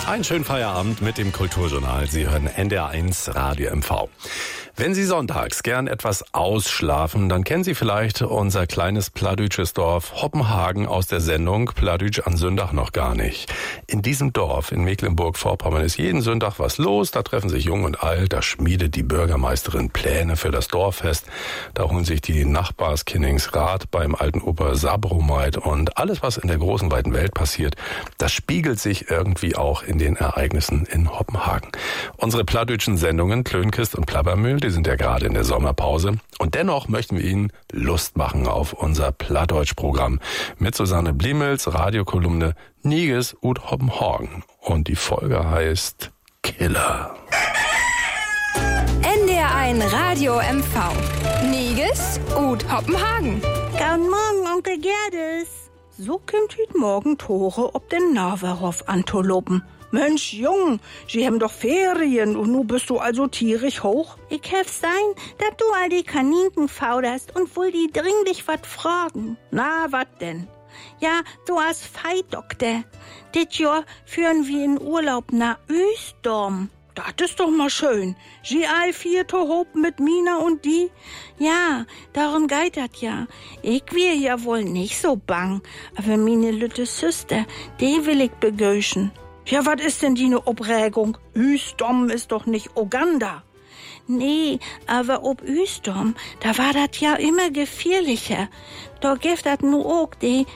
Einen schönen Feierabend mit dem Kulturjournal. Sie hören NDR1 Radio MV. Wenn Sie sonntags gern etwas ausschlafen, dann kennen Sie vielleicht unser kleines plattdeutsches Dorf Hoppenhagen aus der Sendung Plattdeutsch an Sündach noch gar nicht. In diesem Dorf in Mecklenburg-Vorpommern ist jeden Sonntag was los. Da treffen sich Jung und Alt, da schmiedet die Bürgermeisterin Pläne für das Dorffest. Da holen sich die Nachbarskinnings Rat beim alten Opa Sabromeit. Und alles, was in der großen, weiten Welt passiert, das spiegelt sich irgendwie auch in den Ereignissen in Hoppenhagen. Unsere plattdeutschen Sendungen Klönkist und Plabbermühl, die sind ja gerade in der Sommerpause. Und dennoch möchten wir Ihnen Lust machen auf unser Plattdeutsch-Programm mit Susanne Bliemels Radiokolumne Niges ut Hoppenhagen. Und die Folge heißt Killer. NDR1 Radio MV. Niges ut Hoppenhagen. Guten Morgen, Onkel Gerdes. So kommt heute Morgen Tore ob den Naverhof anzuloben. Mensch, Jung, Sie haben doch Ferien und nu bist du also tierisch hoch. Ich helf sein, dass du all die Kaninken fauderst und wohl die dringlich wat fragen. Na, wat denn? Ja, du als Feidoktor. Dit Jahr führen wir in Urlaub nach Ösdorm. Das ist doch mal schön. Sie all vier to hob mit Mina und die? Ja, darum geht das ja. Ich wär ja wohl nicht so bang, aber meine lütte Süster, die will ich begöschen. Ja, was ist denn die ne Obregung? Ösdorm ist doch nicht Uganda. Nee, aber ob Ösdorm, da war das ja immer gefährlicher. Da gibt das nu auch die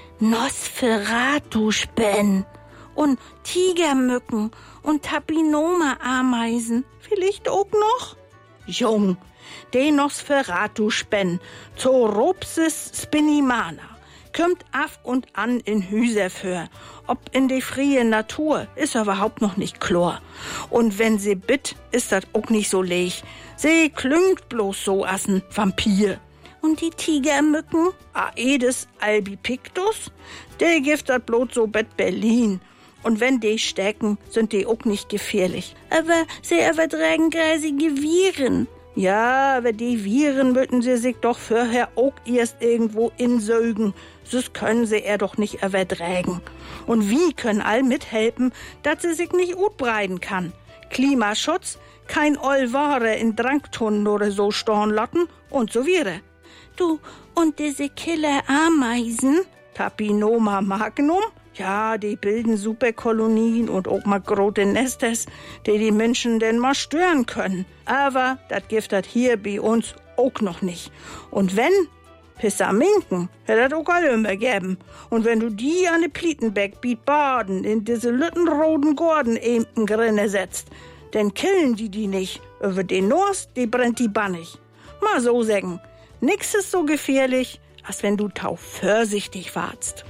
Nosferatu-Spen und Tigermücken und Tapinoma-Ameisen. Vielleicht auch noch? Jung, die Nosferatu-Spen, Zoropsis spinimana, kommt af und an in Hüser für. Ob in die frie Natur, ist überhaupt noch nicht klar. Und wenn sie bitt, ist das auch nicht so leg. Sie klüngt bloß so as ein Vampir. Und die Tigermücken, Aedes albipictus, die gibt das bloß so bet Berlin. Und wenn die stecken, sind die auch nicht gefährlich. Aber sie übertragen greisige Viren. Ja, aber die Viren müssen sie sich doch vorher auch erst irgendwo insögen. Das können sie doch nicht übertragen. Und wie können all mithelfen, dass sie sich nicht utbreiten kann? Klimaschutz, kein Ollware in Dranktonnen oder so stehen lassen und so weiter. Du, und diese Killer-Ameisen, Tapinoma magnum, ja, die bilden Superkolonien und auch mal große Nesters, die Menschen denn mal stören können. Aber das gibt das hier bei uns auch noch nicht. Und wenn, Pissaminken, hätte das auch alle immer gegeben. Und wenn du die an den Plietenbeck biet baden, in diese lüttenroten Gorden eben grinne setzt, dann killen die nicht. Über den Norst, die brennt die bannig. Mal so sagen, nix ist so gefährlich, als wenn du tau vorsichtig warst.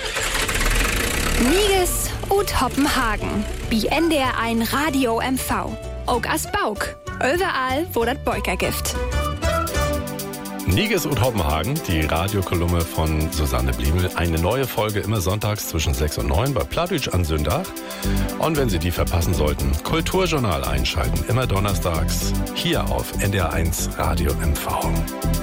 Niges ut Hoppenhagen. Bi NDR1 Radio MV. Auch as Bauk. Überall, wo das Beuker gibt. Niges ut Hoppenhagen, die Radiokolumne von Susanne Bliemel. Eine neue Folge immer sonntags zwischen 6 und 9 bei Plattdeutsch an Sündach. Und wenn Sie die verpassen sollten, Kulturjournal einschalten. Immer donnerstags hier auf NDR1 Radio MV.